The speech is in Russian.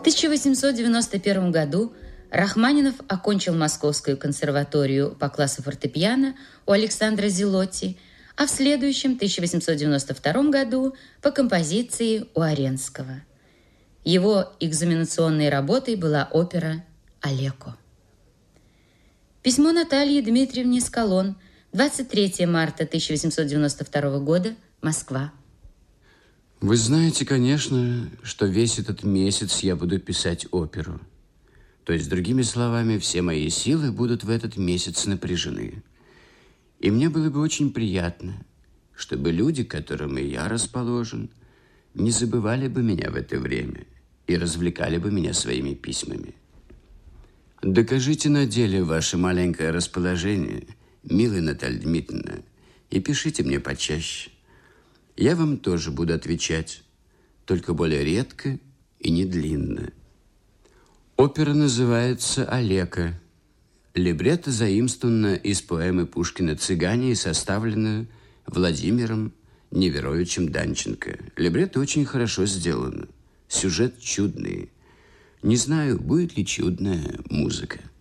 1891 году Рахманинов окончил Московскую консерваторию по классу фортепиано у Александра Зелотти, а в следующем, 1892 году, по композиции у Аренского. Его экзаменационной работой была опера «Алеко». Письмо Наталье Дмитриевне Скалон, 23 марта 1892 года, Москва. Вы знаете, конечно, что весь этот месяц я буду писать оперу. То есть, другими словами, все мои силы будут в этот месяц напряжены. И мне было бы очень приятно, чтобы люди, к которым и я расположен, не забывали бы меня в это время и развлекали бы меня своими письмами. Докажите на деле ваше маленькое расположение, милая Наталья Дмитриевна, и пишите мне почаще. Я вам тоже буду отвечать, только более редко и не длинно. Опера называется «Алеко». Либретто заимствовано из поэмы Пушкина «Цыгане» и составлено Владимиром Неверовичем Данченко. Либретто очень хорошо сделано, сюжет чудный. Не знаю, будет ли чудная музыка.